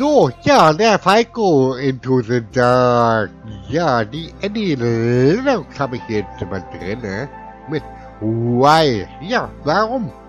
So, ja, der Falco into the Dark. Ja, die Erinnerung habe ich jetzt mal drin, mit Why. Ja, warum?